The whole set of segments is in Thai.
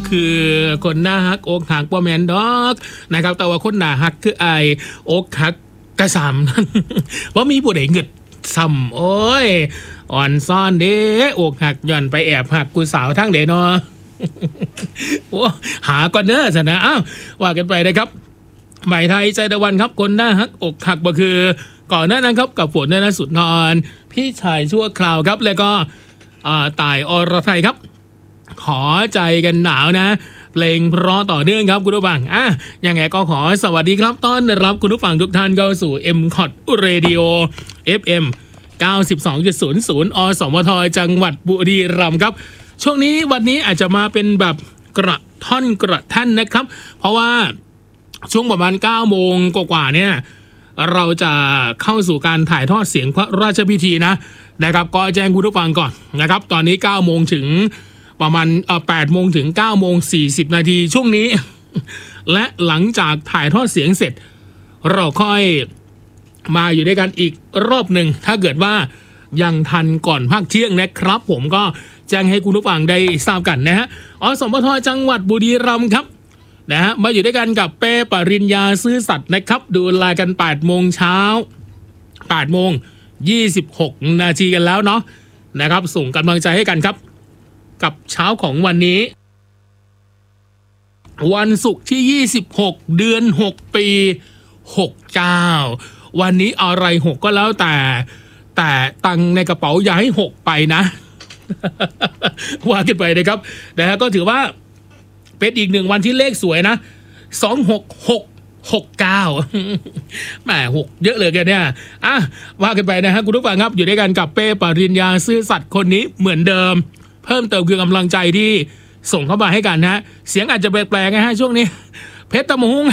คือคนหน้าฮักอกหักบ่แม่นดอกนะครับแต่ว่าคนหน้าฮักคือไอ้อกหักกระสำว่ามีผู้ใดเงิดซ้ำโอ้ยอ่อนซ่อนเด้อกหักย่อนไปแอบหักกูสาวทั้งเด้เนาะโอ้หาก่อนเด้อสินะอ้าวว่ากันไปนะครับหมายไทยใจตะวันครับคนหน้าฮักอกหักก็คือก่อนหน้านั้นครับกับฝนธนสุนทรพี่ชายชั่วคราวครับแล้วก็ต่ายอรไทยครับขอใจกันหนาวนะเพลงเพราะต่อเนื่องครับคุณผู้ฟังยังไงก็ขอสวัสดีครับต้อนรับคุณผู้ฟังทุกท่านเข้าสู่ M-COT Radio FM 92.00 อสมทจังหวัดบุรีรัมย์ครับช่วงนี้วันนี้อาจจะมาเป็นแบบกระท่อนกระท่านนะครับเพราะว่าช่วงประมาณ 9 โมงกว่าๆเนี่ยเราจะเข้าสู่การถ่ายทอดเสียงพระราชพิธีนะครับก็แจ้งคุณผู้ฟังก่อนนะครับตอนนี้ 9 โมงถึงประมาณ8 โมงถึง 9 โมง 40 นาทีช่วงนี้ และหลังจากถ่ายทอดเสียงเสร็จเราค่อยมาอยู่ด้วยกันอีกรอบหนึ่งถ้าเกิดว่ายังทันก่อนภาคเที่ยงนะครับผมก็แจ้งให้คุณผู้ฟังได้ทราบกันนะฮะอสมทจังหวัดบุรีรัมย์ครับนะฮะมาอยู่ด้วยกันกับเป้ปริญญาซื่อสัตย์นะครับดูแลกัน 8 โมงเช้า 8 โมง 26 นาทีกันแล้วเนาะนะครับส่งกำลังใจให้กันครับกับเช้าของวันนี้วันศุกร์ที่ 26 เดือน 6 ปี 69 วันนี้อะไร6ก็แล้วแต่ตังในกระเป๋าอย่าให้6ไปนะ ว่ากันไปนะครับนะฮะก็ถือว่าเป็นอีกหนึ่งวันที่เลขสวยนะ26669แหม6เยอะเลยกันเนี่ยว่ากันไปนะฮะคุณผู้ฟังครับอยู่ด้วยกันกับเป้ปริญญาซื่อสัตย์คนนี้เหมือนเดิมเพิ่มเติมคือกำลังใจที่ส่งเข้ามาให้กันนะเสียงอาจจะแปลกๆนะฮะช่วงนี้เพชรตะมง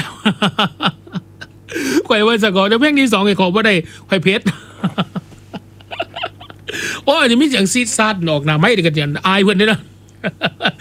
ข่อยวันสกอร์แต่เพลงที่2ไอ้ขอบ่ได้ข่อยเพชรโอ้ยนี่มีเสียงซีดซาดหนอกหนาไม่ได้กันอย่างอายเพิ่นเด้อนะ